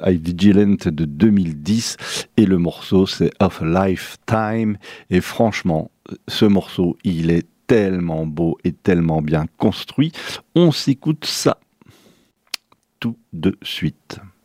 I Vigilant de 2010 et le morceau c'est Of a Lifetime et franchement ce morceau il est tellement beau et tellement bien construit. On s'écoute ça tout de suite.